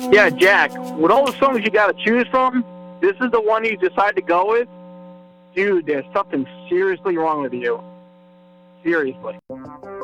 Yeah, Jack, with all the songs you got to choose from, this is the one you decide to go with? Dude, there's something seriously wrong with you. Seriously.